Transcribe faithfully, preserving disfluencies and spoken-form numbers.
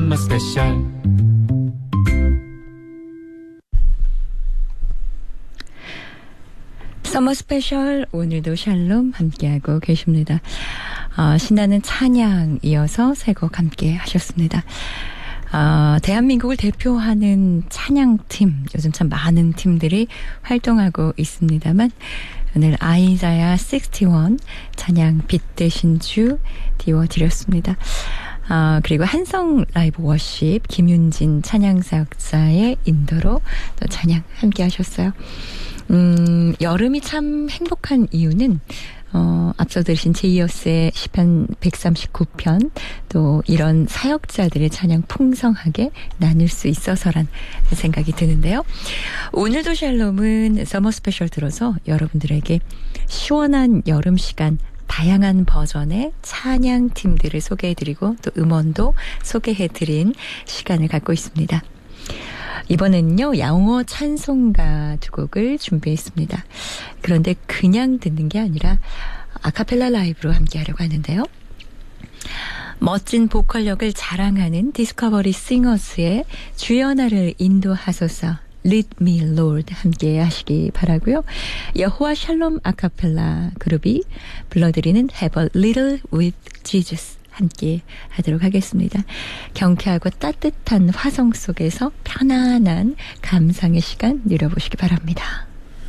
Summer Special. 서머 스페셜 오늘도 샬롬 함께하고 계십니다. 어, 신나는 찬양 이어서 새 곡 함께 하셨습니다. 어, 대한민국을 대표하는 찬양팀, 요즘 참 많은 팀들이 활동하고 있습니다만 오늘 아이자야 육십일 찬양 빛 대신 주 띄워드렸습니다. 어, 그리고 한성 라이브 워십 김윤진 찬양사역자의 인도로 또 찬양 함께 하셨어요. 음, 여름이 참 행복한 이유는 어, 앞서 들으신 제이어스의 시편 백삼십구 편 또 이런 사역자들의 찬양 풍성하게 나눌 수 있어서란 생각이 드는데요. 오늘도 샬롬은 서머 스페셜 들어서 여러분들에게 시원한 여름 시간 다양한 버전의 찬양 팀들을 소개해드리고 또 음원도 소개해드린 시간을 갖고 있습니다. 이번에는요, 영어 찬송가 두 곡을 준비했습니다. 그런데 그냥 듣는 게 아니라 아카펠라 라이브로 함께 하려고 하는데요. 멋진 보컬력을 자랑하는 디스커버리 싱어스의 주연아를 인도하소서 Lead Me Lord 함께 하시기 바라고요. 여호와 샬롬 아카펠라 그룹이 불러드리는 Have a Little with Jesus 함께 하도록 하겠습니다. 경쾌하고 따뜻한 화성 속에서 편안한 감상의 시간 누려보시기 바랍니다.